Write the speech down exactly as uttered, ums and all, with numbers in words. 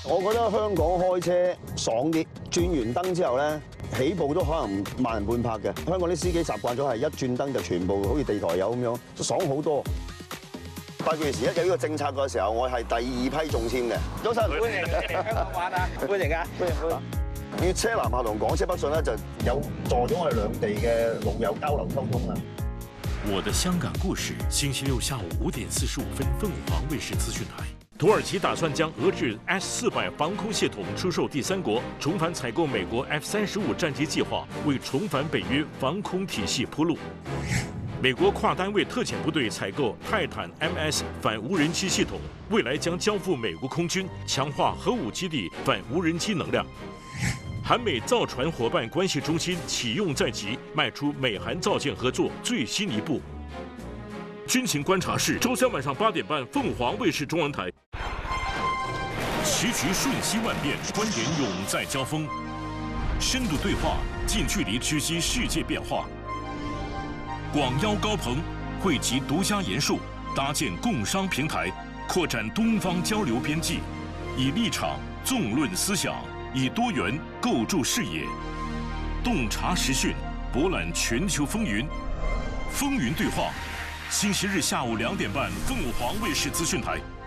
我覺得香港開車爽啲，轉完燈之後咧，起步都可能慢人半拍嘅。香港啲司機習慣咗係一轉燈就全部好似地台油咁樣，爽好多。八月時一有呢個政策嘅時候，我係第二批中籤嘅。早晨，歡迎嚟香港玩啊！歡迎啊！歡迎歡迎。粵車南下同港車北上咧，就有助咗我哋兩地嘅路友交流溝通啦。 我的香港故事，星期六下午五點四十五分，鳳凰衛視資訊台。土耳其打算將俄製 S 四百防空系統出售第三國，重返採購美國 F 三十五戰機計劃，為重返北約防空體系鋪路。美國跨單位特遣部隊採購泰坦 M S 反無人機系統，未來將交付美國空軍，強化核武基地反無人機能量。韓美造船夥伴關係中心啟用在即，邁出美韓造艦合作最新一步。軍情觀察室，周三晚上八點半，鳳凰衛視中文台。棋局瞬息萬變，觀點永在交鋒，深度對話，近距離知悉世界變化。廣邀高朋，匯集獨家研述，搭建共商平台，擴展東方交流邊際，以立場縱論思想，以多元構築視野，洞察時訊，博覽全球風雲，風雲對話。星期日下午兩點半，鳳凰衛視資訊台。